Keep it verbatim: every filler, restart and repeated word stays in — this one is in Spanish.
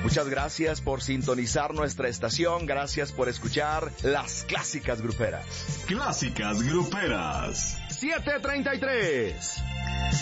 Muchas gracias por sintonizar nuestra estación, gracias por escuchar las Clásicas Gruperas. Clásicas Gruperas. siete treinta y tres.